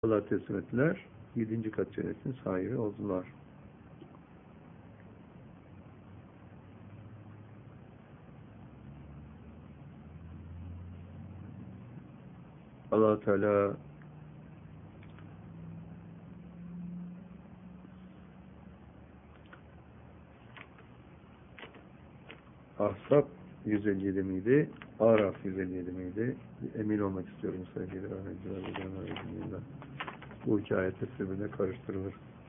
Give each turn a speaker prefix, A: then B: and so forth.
A: Allah teslim ettiler. 7. kat cennetin sahibi oldular. Allah Teala Ahzab 157 miydi? Araf 157 miydi? Emin olmak istiyorum sevgili öğrenciler. Bu iki ayet birbirine karıştırılır.